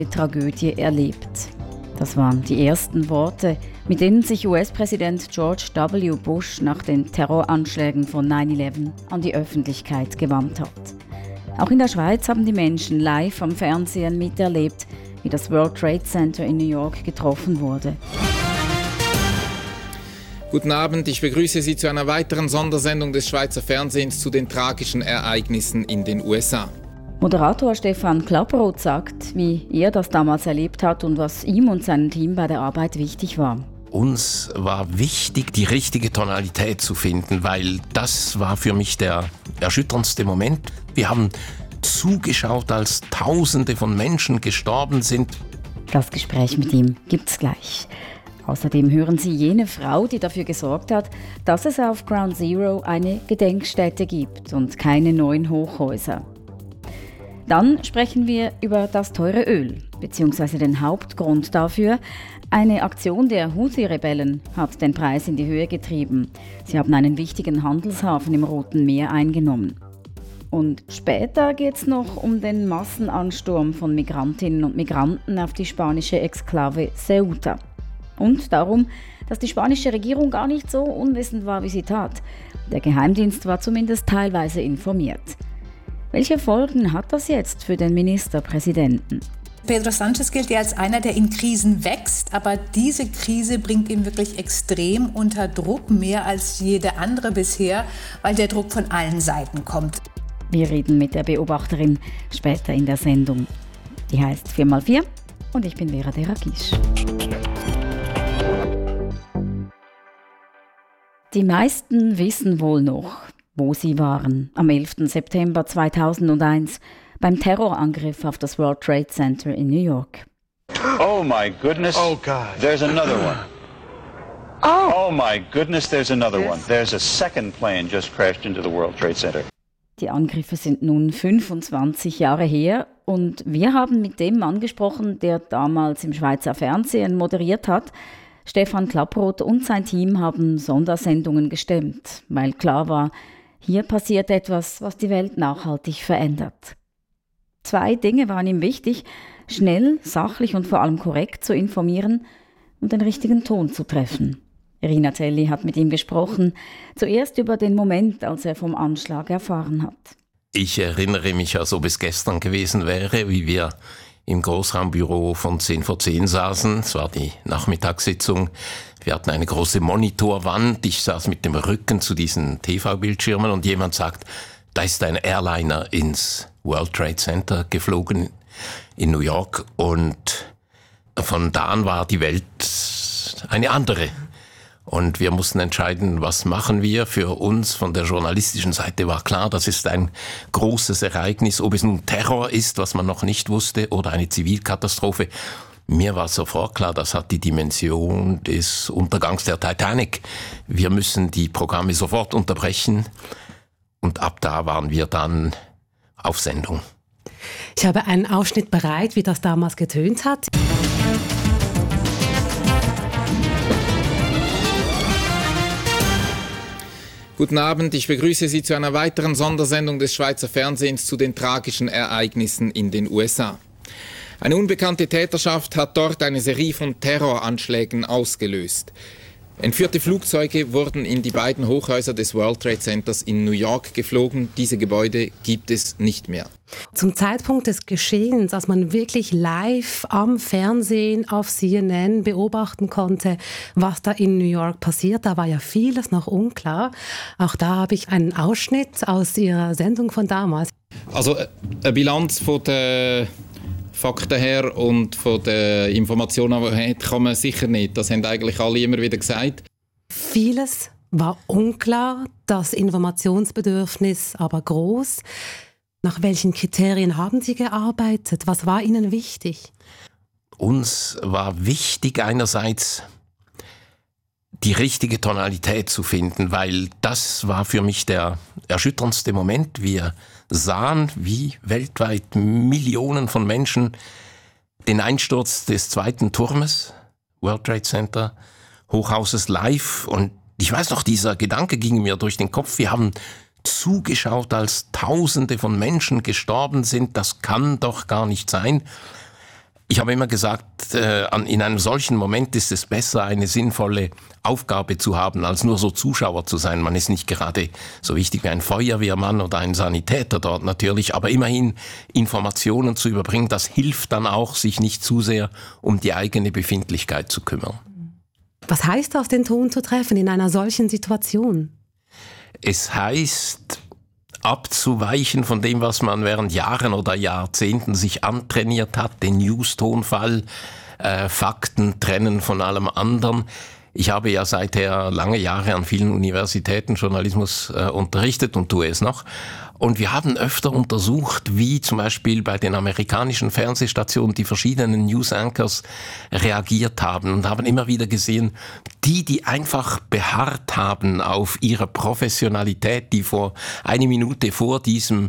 Tragödie erlebt. Das waren die ersten Worte, mit denen sich US-Präsident George W. Bush nach den Terroranschlägen von 9/11 an die Öffentlichkeit gewandt hat. Auch in der Schweiz haben die Menschen live am Fernsehen miterlebt, wie das World Trade Center in New York getroffen wurde. Guten Abend, ich begrüße Sie zu einer weiteren Sondersendung des Schweizer Fernsehens zu den tragischen Ereignissen in den USA. Moderator Stefan Klapperoth sagt, wie er das damals erlebt hat und was ihm und seinem Team bei der Arbeit wichtig war. Uns war wichtig, die richtige Tonalität zu finden, weil das war für mich der erschütterndste Moment. Wir haben zugeschaut, als Tausende von Menschen gestorben sind. Das Gespräch mit ihm gibt's gleich. Außerdem hören Sie jene Frau, die dafür gesorgt hat, dass es auf Ground Zero eine Gedenkstätte gibt und keine neuen Hochhäuser. Dann sprechen wir über das teure Öl, beziehungsweise den Hauptgrund dafür. Eine Aktion der Houthi-Rebellen hat den Preis in die Höhe getrieben. Sie haben einen wichtigen Handelshafen im Roten Meer eingenommen. Und später geht es noch um den Massenansturm von Migrantinnen und Migranten auf die spanische Exklave Ceuta. Und darum, dass die spanische Regierung gar nicht so unwissend war, wie sie tat. Der Geheimdienst war zumindest teilweise informiert. Welche Folgen hat das jetzt für den Ministerpräsidenten? Pedro Sánchez gilt ja als einer, der in Krisen wächst, aber diese Krise bringt ihn wirklich extrem unter Druck, mehr als jede andere bisher, weil der Druck von allen Seiten kommt. Wir reden mit der Beobachterin später in der Sendung. Die heißt 4x4 und ich bin Vera Derakisch. Die meisten wissen wohl noch, wo sie waren am 11. September 2001 beim Terrorangriff auf das World Trade Center in New York. Oh my goodness. Oh God. There's another one. Oh my goodness, there's another one. There's a second plane just crashed into the World Trade Center. Die Angriffe sind nun 25 Jahre her und wir haben mit dem Mann gesprochen, der damals im Schweizer Fernsehen moderiert hat. Stefan Klapperoth und sein Team haben Sondersendungen gestemmt, weil klar war, hier passiert etwas, was die Welt nachhaltig verändert. 2 Dinge waren ihm wichtig: schnell, sachlich und vor allem korrekt zu informieren und den richtigen Ton zu treffen. Rina Telli hat mit ihm gesprochen, zuerst über den Moment, als er vom Anschlag erfahren hat. Ich erinnere mich, als ob es gestern gewesen wäre, wie wir im Großraumbüro von 10 vor 10 saßen. Es war die Nachmittagssitzung. Wir hatten eine große Monitorwand. Ich saß mit dem Rücken zu diesen TV-Bildschirmen und jemand sagt, da ist ein Airliner ins World Trade Center geflogen in New York. Und von da an war die Welt eine andere. Und wir mussten entscheiden, was machen wir. Für uns von der journalistischen Seite war klar, das ist ein großes Ereignis. Ob es nun Terror ist, was man noch nicht wusste, oder eine Zivilkatastrophe. Mir war sofort klar, das hat die Dimension des Untergangs der Titanic. Wir müssen die Programme sofort unterbrechen. Und ab da waren wir dann auf Sendung. Ich habe einen Ausschnitt bereit, wie das damals getönt hat. Guten Abend, ich begrüße Sie zu einer weiteren Sondersendung des Schweizer Fernsehens zu den tragischen Ereignissen in den USA. Eine unbekannte Täterschaft hat dort eine Serie von Terroranschlägen ausgelöst. Entführte Flugzeuge wurden in die beiden Hochhäuser des World Trade Centers in New York geflogen. Diese Gebäude gibt es nicht mehr. Zum Zeitpunkt des Geschehens, als man wirklich live am Fernsehen auf CNN beobachten konnte, was da in New York passiert, da war ja vieles noch unklar. Auch da habe ich einen Ausschnitt aus Ihrer Sendung von damals. Also eine Bilanz von der Fakten her und von den Informationen, die man hat, kann man sicher nicht. Das haben eigentlich alle immer wieder gesagt. Vieles war unklar, das Informationsbedürfnis aber groß. Nach welchen Kriterien haben Sie gearbeitet? Was war Ihnen wichtig? Uns war wichtig einerseits die richtige Tonalität zu finden, weil das war für mich der erschütterndste Moment. Wir sahen, wie weltweit Millionen von Menschen den Einsturz des 2. Turmes, World Trade Center, Hochhauses live. Und ich weiß noch, dieser Gedanke ging mir durch den Kopf. Wir haben zugeschaut, als Tausende von Menschen gestorben sind. Das kann doch gar nicht sein. Ich habe immer gesagt, in einem solchen Moment ist es besser, eine sinnvolle Aufgabe zu haben, als nur so Zuschauer zu sein. Man ist nicht gerade so wichtig wie ein Feuerwehrmann oder ein Sanitäter dort natürlich, aber immerhin Informationen zu überbringen, das hilft dann auch, sich nicht zu sehr um die eigene Befindlichkeit zu kümmern. Was heißt das, den Ton zu treffen in einer solchen Situation? Es heißt, abzuweichen von dem, was man während Jahren oder Jahrzehnten sich antrainiert hat, den News-Tonfall, Fakten trennen von allem anderen. Ich habe ja seither lange Jahre an vielen Universitäten Journalismus unterrichtet und tue es noch. Und wir haben öfter untersucht, wie zum Beispiel bei den amerikanischen Fernsehstationen die verschiedenen News-Anchors reagiert haben und haben immer wieder gesehen, die einfach beharrt haben auf ihre Professionalität, die vor eine Minute vor diesem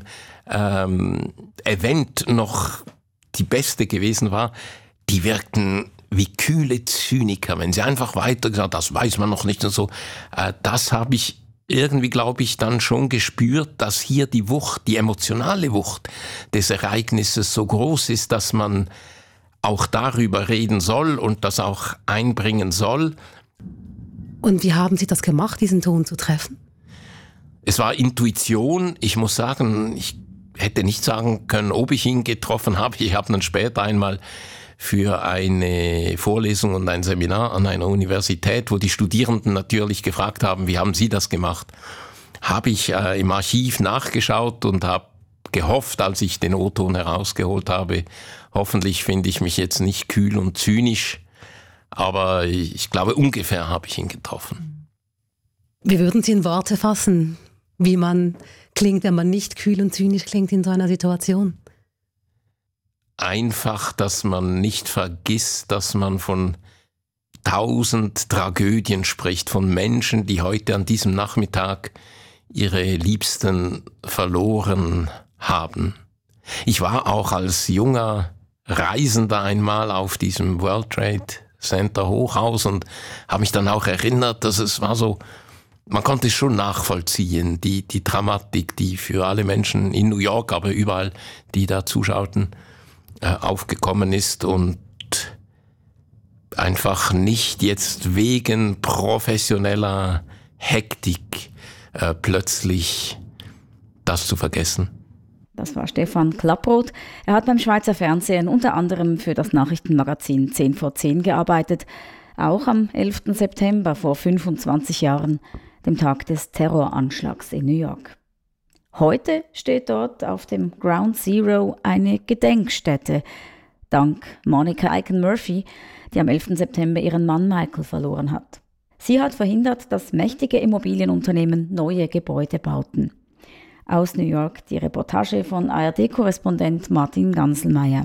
Event noch die beste gewesen war, die wirkten wie kühle Zyniker, wenn sie einfach weiter gesagt, das weiß man noch nicht und so. Das habe ich irgendwie, glaube ich, dann schon gespürt, dass hier die Wucht, die emotionale Wucht des Ereignisses so groß ist, dass man auch darüber reden soll und das auch einbringen soll. Und wie haben Sie das gemacht, diesen Ton zu treffen? Es war Intuition. Ich muss sagen, ich hätte nicht sagen können, ob ich ihn getroffen habe. Ich habe dann später einmal für eine Vorlesung und ein Seminar an einer Universität, wo die Studierenden natürlich gefragt haben, wie haben Sie das gemacht, habe ich im Archiv nachgeschaut und habe gehofft, als ich den O-Ton herausgeholt habe, hoffentlich finde ich mich jetzt nicht kühl und zynisch, aber ich glaube, ungefähr habe ich ihn getroffen. Wie würden Sie in Worte fassen, wie man klingt, wenn man nicht kühl und zynisch klingt in so einer Situation? Einfach, dass man nicht vergisst, dass man von 1000 Tragödien spricht, von Menschen, die heute an diesem Nachmittag ihre Liebsten verloren haben. Ich war auch als junger Reisender einmal auf diesem World Trade Center Hochhaus und habe mich dann auch erinnert, dass es war so, man konnte es schon nachvollziehen, die Dramatik, die für alle Menschen in New York, aber überall, die da zuschauten, aufgekommen ist und einfach nicht jetzt wegen professioneller Hektik plötzlich das zu vergessen. Das war Stefan Klapproth. Er hat beim Schweizer Fernsehen unter anderem für das Nachrichtenmagazin 10 vor 10 gearbeitet, auch am 11. September vor 25 Jahren, dem Tag des Terroranschlags in New York. Heute steht dort auf dem Ground Zero eine Gedenkstätte, dank Monica Aiken-Murphy, die am 11. September ihren Mann Michael verloren hat. Sie hat verhindert, dass mächtige Immobilienunternehmen neue Gebäude bauten. Aus New York die Reportage von ARD-Korrespondent Martin Ganselmeier.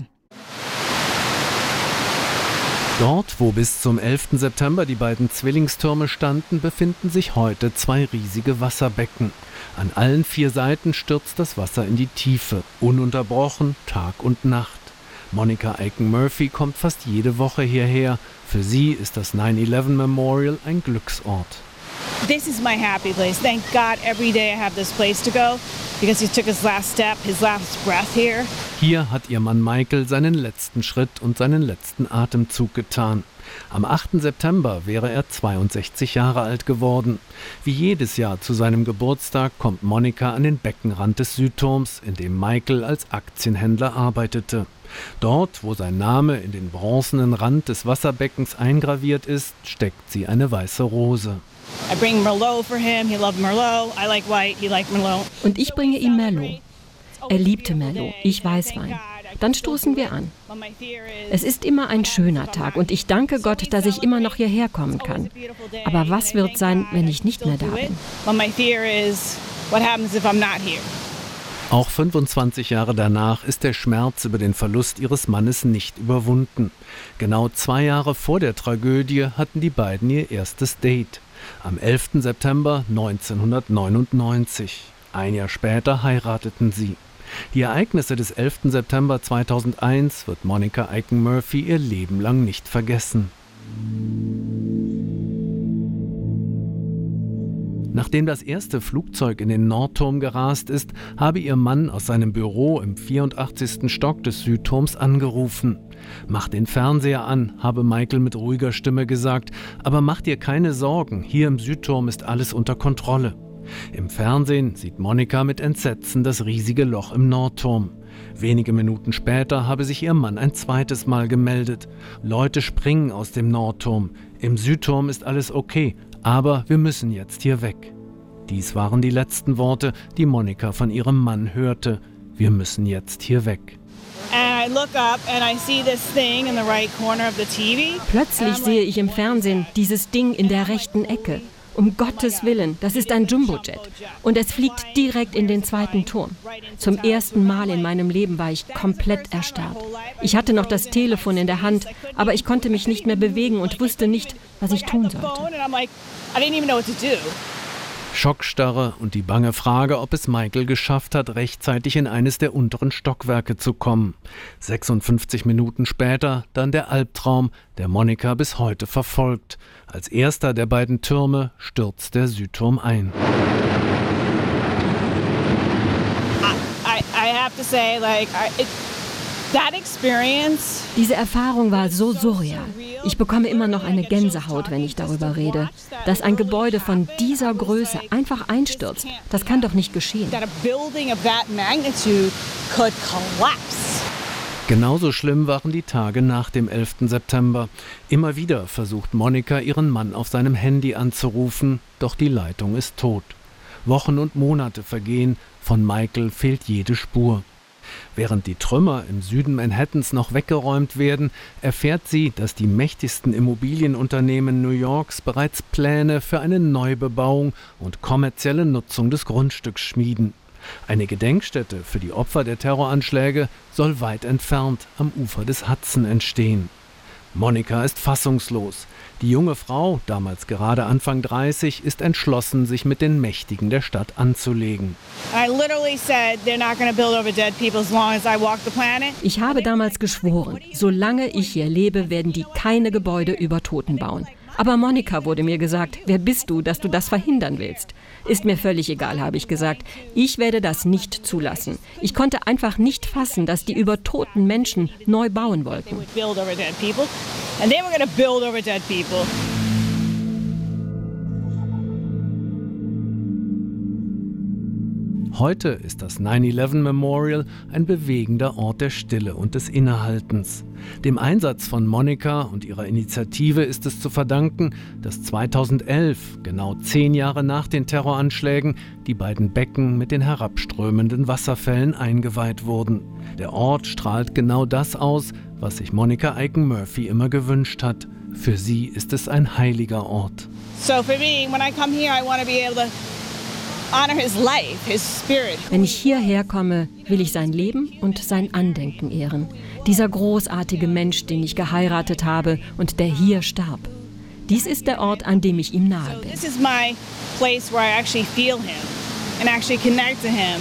Dort, wo bis zum 11. September die beiden Zwillingstürme standen, befinden sich heute 2 riesige Wasserbecken. An allen 4 Seiten stürzt das Wasser in die Tiefe, ununterbrochen, Tag und Nacht. Monica Aiken-Murphy kommt fast jede Woche hierher. Für sie ist das 9/11 Memorial ein Glücksort. This is my happy place. Thank God every day I have this place to go because he took his last step, his last breath here. Hier hat ihr Mann Michael seinen letzten Schritt und seinen letzten Atemzug getan. Am 8. September wäre er 62 Jahre alt geworden. Wie jedes Jahr zu seinem Geburtstag kommt Monica an den Beckenrand des Südturms, in dem Michael als Aktienhändler arbeitete. Dort, wo sein Name in den bronzenen Rand des Wasserbeckens eingraviert ist, steckt sie eine weiße Rose. I bring Merlot for him. He loved Merlot. I like white. He liked Merlot. Und ich bringe ihm Merlot. Er liebte Merlot, ich Weißwein. Dann stoßen wir an. Es ist immer ein schöner Tag und ich danke Gott, dass ich immer noch hierher kommen kann. Aber was wird sein, wenn ich nicht mehr da bin? Auch 25 Jahre danach ist der Schmerz über den Verlust ihres Mannes nicht überwunden. Genau 2 Jahre vor der Tragödie hatten die beiden ihr erstes Date. Am 11. September 1999. Ein Jahr später heirateten sie. Die Ereignisse des 11. September 2001 wird Monica Aiken-Murphy ihr Leben lang nicht vergessen. Nachdem das erste Flugzeug in den Nordturm gerast ist, habe ihr Mann aus seinem Büro im 84. Stock des Südturms angerufen. »Mach den Fernseher an«, habe Michael mit ruhiger Stimme gesagt, »aber mach dir keine Sorgen, hier im Südturm ist alles unter Kontrolle.« Im Fernsehen sieht Monica mit Entsetzen das riesige Loch im Nordturm. Wenige Minuten später habe sich ihr Mann ein zweites Mal gemeldet. Leute springen aus dem Nordturm. Im Südturm ist alles okay, aber wir müssen jetzt hier weg. Dies waren die letzten Worte, die Monica von ihrem Mann hörte. Wir müssen jetzt hier weg. Plötzlich sehe ich im Fernsehen dieses Ding in der rechten Ecke. Um Gottes Willen, das ist ein Jumbojet. Und es fliegt direkt in den zweiten Turm. Zum ersten Mal in meinem Leben war ich komplett erstarrt. Ich hatte noch das Telefon in der Hand, aber ich konnte mich nicht mehr bewegen und wusste nicht, was ich tun sollte. Schockstarre und die bange Frage, ob es Michael geschafft hat, rechtzeitig in eines der unteren Stockwerke zu kommen. 56 Minuten später dann der Albtraum, der Monica bis heute verfolgt. Als erster der beiden Türme stürzt der Südturm ein. Diese Erfahrung war so surreal. Ich bekomme immer noch eine Gänsehaut, wenn ich darüber rede. Dass ein Gebäude von dieser Größe einfach einstürzt, das kann doch nicht geschehen. Genauso schlimm waren die Tage nach dem 11. September. Immer wieder versucht Monica, ihren Mann auf seinem Handy anzurufen, doch die Leitung ist tot. Wochen und Monate vergehen, von Michael fehlt jede Spur. Während die Trümmer im Süden Manhattans noch weggeräumt werden, erfährt sie, dass die mächtigsten Immobilienunternehmen New Yorks bereits Pläne für eine Neubebauung und kommerzielle Nutzung des Grundstücks schmieden. Eine Gedenkstätte für die Opfer der Terroranschläge soll weit entfernt am Ufer des Hudson entstehen. Monica ist fassungslos. Die junge Frau, damals gerade Anfang 30, ist entschlossen, sich mit den Mächtigen der Stadt anzulegen. Ich habe damals geschworen, solange ich hier lebe, werden die keine Gebäude über Toten bauen. Aber Monica, wurde mir gesagt, wer bist du, dass du das verhindern willst? Ist mir völlig egal, habe ich gesagt. Ich werde das nicht zulassen. Ich konnte einfach nicht fassen, dass die über toten Menschen neu bauen wollten. Heute ist das 9/11 Memorial ein bewegender Ort der Stille und des Innehaltens. Dem Einsatz von Monica und ihrer Initiative ist es zu verdanken, dass 2011, genau 10 Jahre nach den Terroranschlägen, die beiden Becken mit den herabströmenden Wasserfällen eingeweiht wurden. Der Ort strahlt genau das aus, was sich Monica Aiken-Murphy immer gewünscht hat. Für sie ist es ein heiliger Ort. So for me, when I come here, I want to be able to honor his life, his spirit. Wenn ich hierher komme, will ich sein Leben und sein Andenken ehren. Dieser großartige Mensch, den ich geheiratet habe und der hier starb. Dies ist der Ort, an dem ich ihm nahe bin. This is my place where I actually feel him and actually connect to him.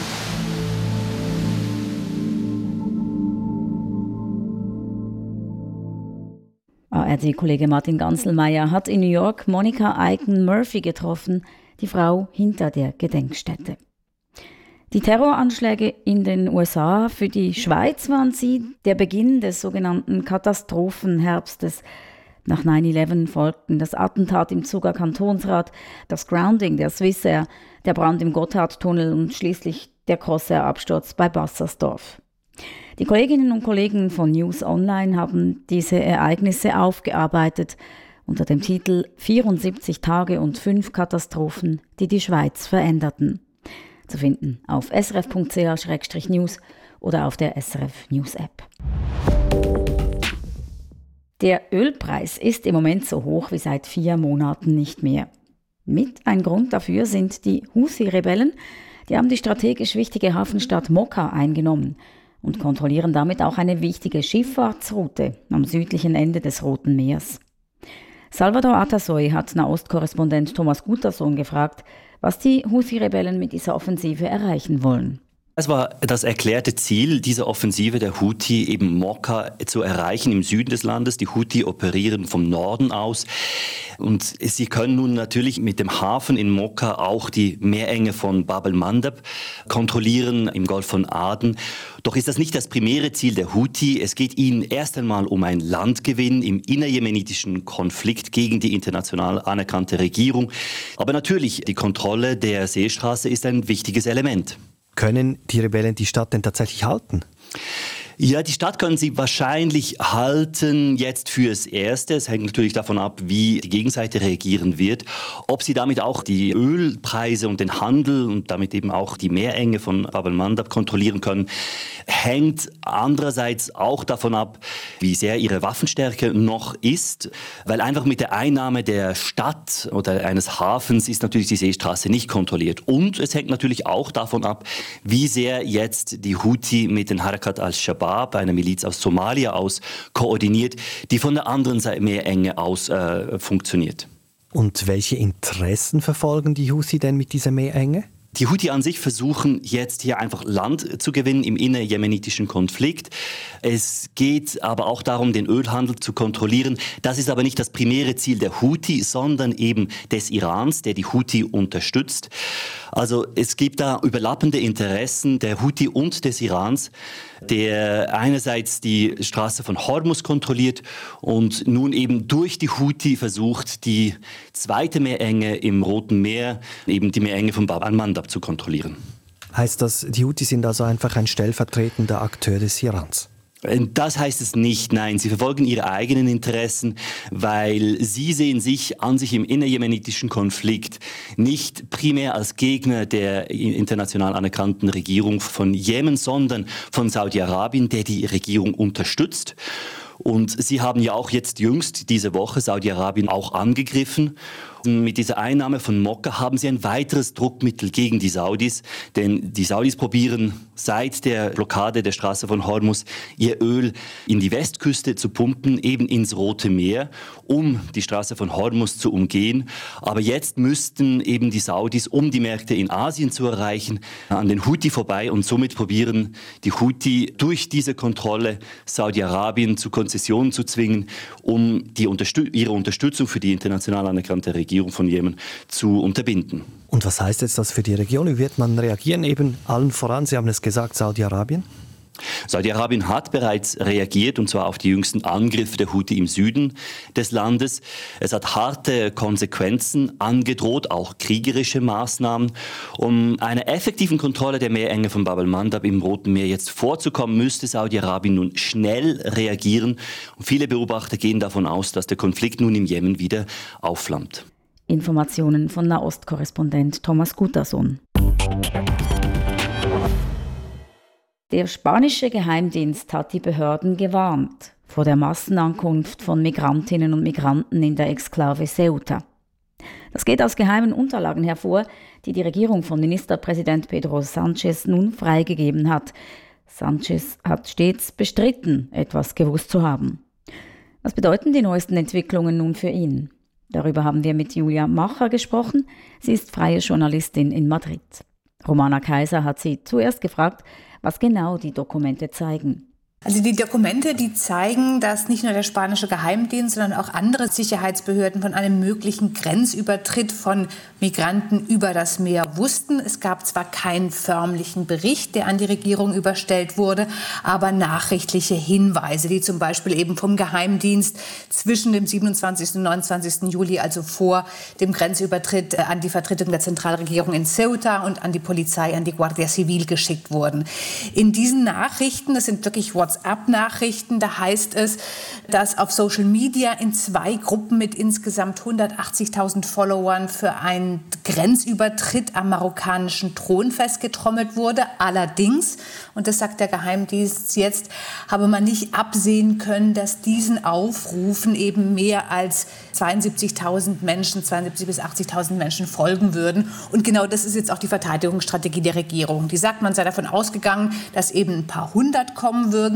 ARD-Kollege Martin Ganselmeier hat in New York Monica Aiken-Murphy getroffen, die Frau hinter der Gedenkstätte. Die Terroranschläge in den USA, für die Schweiz waren sie der Beginn des sogenannten Katastrophenherbstes. Nach 9/11 folgten das Attentat im Zuger Kantonsrat, das Grounding der Swissair, der Brand im Gotthardtunnel und schließlich der Crossair-Absturz bei Bassersdorf. Die Kolleginnen und Kollegen von News Online haben diese Ereignisse aufgearbeitet unter dem Titel 74 Tage und 5 Katastrophen, die die Schweiz veränderten. Zu finden auf srf.ch/news oder auf der SRF News App. Der Ölpreis ist im Moment so hoch wie seit 4 Monaten nicht mehr. Mit ein Grund dafür sind die Houthi-Rebellen, die haben die strategisch wichtige Hafenstadt Mokka eingenommen und kontrollieren damit auch eine wichtige Schifffahrtsroute am südlichen Ende des Roten Meers. Salvador Atasoy hat Nahostkorrespondent Thomas Gutersohn gefragt, was die Houthi-Rebellen mit dieser Offensive erreichen wollen. Es war das erklärte Ziel dieser Offensive der Houthi, eben Mokka zu erreichen im Süden des Landes. Die Houthi operieren vom Norden aus. Und sie können nun natürlich mit dem Hafen in Mokka auch die Meerenge von Bab el-Mandab kontrollieren im Golf von Aden. Doch ist das nicht das primäre Ziel der Houthi. Es geht ihnen erst einmal um einen Landgewinn im innerjemenitischen Konflikt gegen die international anerkannte Regierung. Aber natürlich, die Kontrolle der Seestraße ist ein wichtiges Element. Können die Rebellen die Stadt denn tatsächlich halten? Ja, die Stadt können sie wahrscheinlich halten jetzt fürs Erste. Es hängt natürlich davon ab, wie die Gegenseite reagieren wird. Ob sie damit auch die Ölpreise und den Handel und damit eben auch die Meerenge von Bab el-Mandab kontrollieren können, hängt andererseits auch davon ab, wie sehr ihre Waffenstärke noch ist. Weil einfach mit der Einnahme der Stadt oder eines Hafens ist natürlich die Seestraße nicht kontrolliert. Und es hängt natürlich auch davon ab, wie sehr jetzt die Houthi mit den Harakat al-Shabaab, einer Miliz aus Somalia aus, koordiniert, die von der anderen Meerenge aus funktioniert. Und welche Interessen verfolgen die Houthi denn mit dieser Meerenge? Die Houthi an sich versuchen jetzt hier einfach Land zu gewinnen im innerjemenitischen Konflikt. Es geht aber auch darum, den Ölhandel zu kontrollieren. Das ist aber nicht das primäre Ziel der Houthi, sondern eben des Irans, der die Houthi unterstützt. Also es gibt da überlappende Interessen der Houthi und des Irans, der einerseits die Straße von Hormuz kontrolliert und nun eben durch die Houthi versucht, die zweite Meerenge im Roten Meer, eben die Meerenge von Bab el-Mandab zu kontrollieren. Heißt das, die Houthi sind also einfach ein stellvertretender Akteur des Irans? Das heißt es nicht, nein. Sie verfolgen ihre eigenen Interessen, weil sie sehen sich an sich im innerjemenitischen Konflikt nicht primär als Gegner der international anerkannten Regierung von Jemen, sondern von Saudi-Arabien, der die Regierung unterstützt. Und sie haben ja auch jetzt jüngst diese Woche Saudi-Arabien auch angegriffen. Mit dieser Einnahme von Mokka haben sie ein weiteres Druckmittel gegen die Saudis, denn die Saudis probieren seit der Blockade der Straße von Hormuz ihr Öl in die Westküste zu pumpen, eben ins Rote Meer, um die Straße von Hormuz zu umgehen. Aber jetzt müssten eben die Saudis, um die Märkte in Asien zu erreichen, an den Houthi vorbei und somit probieren die Houthi durch diese Kontrolle Saudi-Arabien zu Konzessionen zu zwingen, um ihre Unterstützung für die international anerkannte Regierung von Jemen zu unterbinden. Und was heißt jetzt das für die Region? Wie wird man reagieren? Eben allen voran, Sie haben es gesagt, Saudi-Arabien? Saudi-Arabien hat bereits reagiert, und zwar auf die jüngsten Angriffe der Houthi im Süden des Landes. Es hat harte Konsequenzen angedroht, auch kriegerische Maßnahmen. Um einer effektiven Kontrolle der Meerenge von Bab el-Mandab im Roten Meer jetzt vorzukommen, müsste Saudi-Arabien nun schnell reagieren. Und viele Beobachter gehen davon aus, dass der Konflikt nun im Jemen wieder aufflammt. Informationen von Nahostkorrespondent Thomas Gutterson. Der spanische Geheimdienst hat die Behörden gewarnt vor der Massenankunft von Migrantinnen und Migranten in der Exklave Ceuta. Das geht aus geheimen Unterlagen hervor, die die Regierung von Ministerpräsident Pedro Sánchez nun freigegeben hat. Sánchez hat stets bestritten, etwas gewusst zu haben. Was bedeuten die neuesten Entwicklungen nun für ihn? Darüber haben wir mit Julia Macher gesprochen. Sie ist freie Journalistin in Madrid. Romana Kaiser hat sie zuerst gefragt, was genau die Dokumente zeigen. Also die Dokumente, die zeigen, dass nicht nur der spanische Geheimdienst, sondern auch andere Sicherheitsbehörden von einem möglichen Grenzübertritt von Migranten über das Meer wussten. Es gab zwar keinen förmlichen Bericht, der an die Regierung überstellt wurde, aber nachrichtliche Hinweise, die zum Beispiel eben vom Geheimdienst zwischen dem 27. und 29. Juli, also vor dem Grenzübertritt, an die Vertretung der Zentralregierung in Ceuta und an die Polizei, an die Guardia Civil geschickt wurden. In diesen Nachrichten, das sind wirklich WhatsApp-Nachrichten, da heißt es, dass auf Social Media in 2 Gruppen mit insgesamt 180.000 Followern für einen Grenzübertritt am marokkanischen Thron festgetrommelt wurde. Allerdings, und das sagt der Geheimdienst jetzt, habe man nicht absehen können, dass diesen Aufrufen eben mehr als 72.000 Menschen, 72.000 bis 80.000 Menschen folgen würden. Und genau das ist jetzt auch die Verteidigungsstrategie der Regierung. Die sagt, man sei davon ausgegangen, dass eben ein paar hundert kommen würden,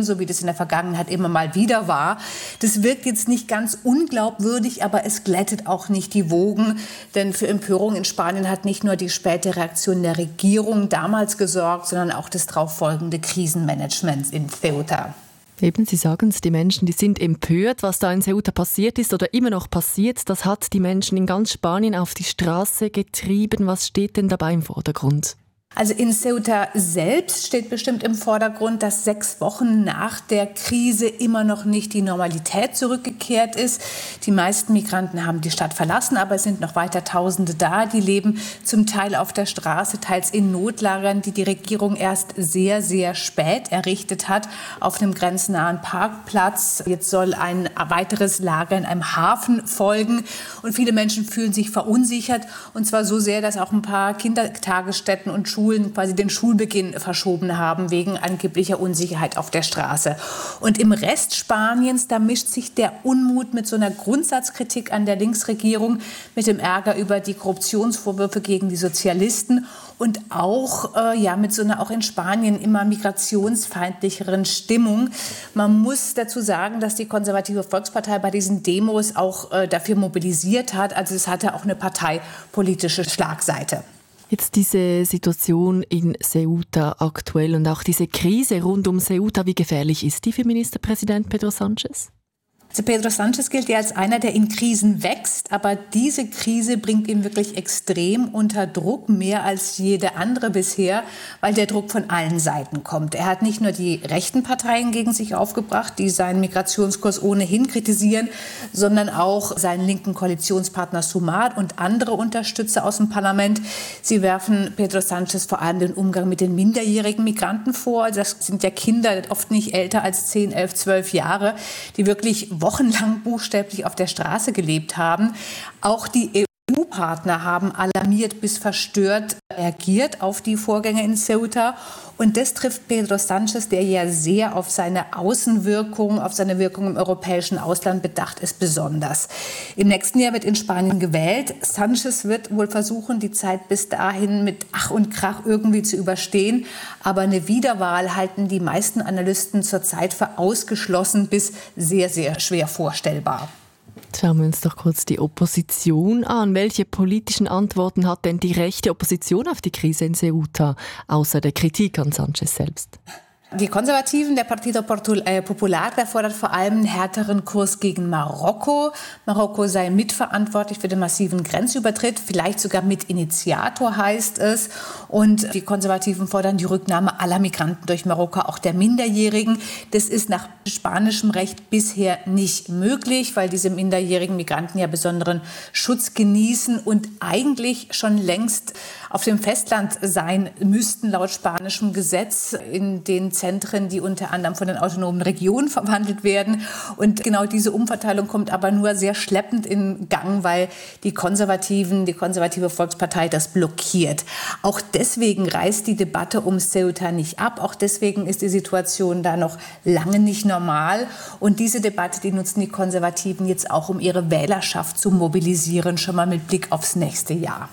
so wie das in der Vergangenheit immer mal wieder war. Das wirkt jetzt nicht ganz unglaubwürdig, aber es glättet auch nicht die Wogen. Denn für Empörung in Spanien hat nicht nur die späte Reaktion der Regierung damals gesorgt, sondern auch das darauffolgende Krisenmanagement in Ceuta. Eben, Sie sagen es, die Menschen, die sind empört, was da in Ceuta passiert ist oder immer noch passiert. Das hat die Menschen in ganz Spanien auf die Straße getrieben. Was steht denn dabei im Vordergrund? Also in Ceuta selbst steht bestimmt im Vordergrund, dass 6 Wochen nach der Krise immer noch nicht die Normalität zurückgekehrt ist. Die meisten Migranten haben die Stadt verlassen, aber es sind noch weiter Tausende da. Die leben zum Teil auf der Straße, teils in Notlagern, die die Regierung erst sehr, sehr spät errichtet hat, auf einem grenznahen Parkplatz. Jetzt soll ein weiteres Lager in einem Hafen folgen. Und viele Menschen fühlen sich verunsichert. Und zwar so sehr, dass auch ein paar Kindertagesstätten und Schulen quasi den Schulbeginn verschoben haben wegen angeblicher Unsicherheit auf der Straße. Und im Rest Spaniens, da mischt sich der Unmut mit so einer Grundsatzkritik an der Linksregierung, mit dem Ärger über die Korruptionsvorwürfe gegen die Sozialisten und auch mit so einer auch in Spanien immer migrationsfeindlicheren Stimmung. Man muss dazu sagen, dass die Konservative Volkspartei bei diesen Demos auch dafür mobilisiert hat. Also es hatte auch eine parteipolitische Schlagseite. Jetzt diese Situation in Ceuta aktuell und auch diese Krise rund um Ceuta, wie gefährlich ist die für Ministerpräsident Pedro Sánchez? Also Pedro Sánchez gilt ja als einer, der in Krisen wächst, aber diese Krise bringt ihn wirklich extrem unter Druck, mehr als jede andere bisher, weil der Druck von allen Seiten kommt. Er hat nicht nur die rechten Parteien gegen sich aufgebracht, die seinen Migrationskurs ohnehin kritisieren, sondern auch seinen linken Koalitionspartner Sumar und andere Unterstützer aus dem Parlament. Sie werfen Pedro Sánchez vor allem den Umgang mit den minderjährigen Migranten vor. Also das sind ja Kinder, oft nicht älter als 10, 11, 12 Jahre, die wirklich wochenlang buchstäblich auf der Straße gelebt haben. Auch die EU-Partner haben alarmiert bis verstört reagiert auf die Vorgänge in Ceuta. Und das trifft Pedro Sánchez, der ja sehr auf seine Außenwirkung, auf seine Wirkung im europäischen Ausland bedacht ist, besonders. Im nächsten Jahr wird in Spanien gewählt. Sánchez wird wohl versuchen, die Zeit bis dahin mit Ach und Krach irgendwie zu überstehen. Aber eine Wiederwahl halten die meisten Analysten zurzeit für ausgeschlossen bis sehr, sehr schwer vorstellbar. Schauen wir uns doch kurz die Opposition an. Welche politischen Antworten hat denn die rechte Opposition auf die Krise in Ceuta, außer der Kritik an Sánchez selbst? Die Konservativen, der Partido Popular, der fordert vor allem einen härteren Kurs gegen Marokko. Marokko sei mitverantwortlich für den massiven Grenzübertritt, vielleicht sogar Mitinitiator heißt es. Und die Konservativen fordern die Rücknahme aller Migranten durch Marokko, auch der Minderjährigen. Das ist nach spanischem Recht bisher nicht möglich, weil diese minderjährigen Migranten ja besonderen Schutz genießen und eigentlich schon längst auf dem Festland sein müssten, laut spanischem Gesetz, in den Zentren, die unter anderem von den autonomen Regionen verwandelt werden. Und genau diese Umverteilung kommt aber nur sehr schleppend in Gang, weil die konservative Volkspartei das blockiert. Auch deswegen reißt die Debatte um Ceuta nicht ab. Auch deswegen ist die Situation da noch lange nicht normal. Und diese Debatte, die nutzen die Konservativen jetzt auch, um ihre Wählerschaft zu mobilisieren, schon mal mit Blick aufs nächste Jahr.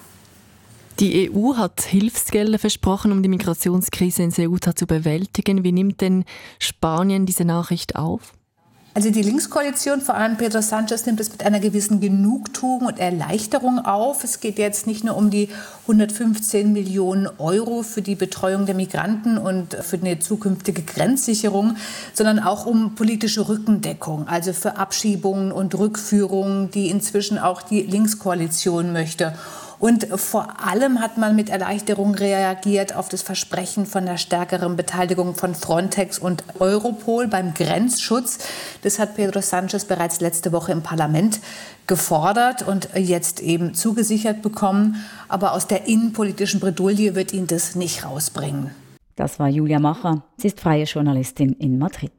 Die EU hat Hilfsgelder versprochen, um die Migrationskrise in Ceuta zu bewältigen. Wie nimmt denn Spanien diese Nachricht auf? Also die Linkskoalition, vor allem Pedro Sánchez, nimmt es mit einer gewissen Genugtuung und Erleichterung auf. Es geht jetzt nicht nur um die 115 Millionen Euro für die Betreuung der Migranten und für eine zukünftige Grenzsicherung, sondern auch um politische Rückendeckung, also für Abschiebungen und Rückführungen, die inzwischen auch die Linkskoalition möchte. Und vor allem hat man mit Erleichterung reagiert auf das Versprechen von der stärkeren Beteiligung von Frontex und Europol beim Grenzschutz. Das hat Pedro Sánchez bereits letzte Woche im Parlament gefordert und jetzt eben zugesichert bekommen. Aber aus der innenpolitischen Bredouille wird ihn das nicht rausbringen. Das war Julia Macher. Sie ist freie Journalistin in Madrid.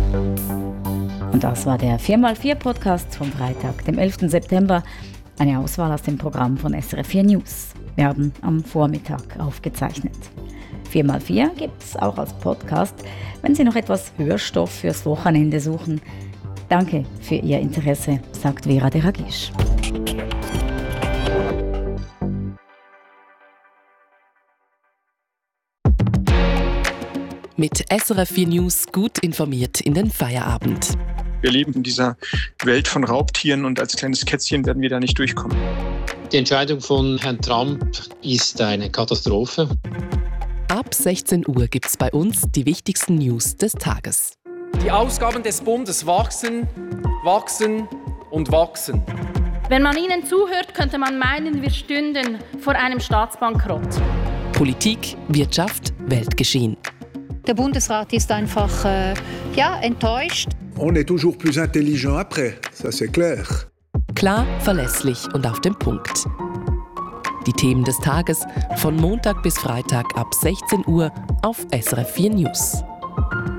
Und das war der 4x4-Podcast vom Freitag, dem 11. September. Eine Auswahl aus dem Programm von SRF 4 News. Wir haben am Vormittag aufgezeichnet. 4x4 gibt es auch als Podcast, wenn Sie noch etwas Hörstoff fürs Wochenende suchen. Danke für Ihr Interesse, sagt Vera de Ragisch. Mit SRF 4 News gut informiert in den Feierabend. Wir leben in dieser Welt von Raubtieren und als kleines Kätzchen werden wir da nicht durchkommen. Die Entscheidung von Herrn Trump ist eine Katastrophe. Ab 16 Uhr gibt es bei uns die wichtigsten News des Tages. Die Ausgaben des Bundes wachsen, wachsen und wachsen. Wenn man ihnen zuhört, könnte man meinen, wir stünden vor einem Staatsbankrott. Politik, Wirtschaft, Weltgeschehen. Der Bundesrat ist einfach enttäuscht. On est toujours plus intelligent après, ça c'est clair. Klar, verlässlich und auf den Punkt. Die Themen des Tages von Montag bis Freitag ab 16 Uhr auf SRF 4 News.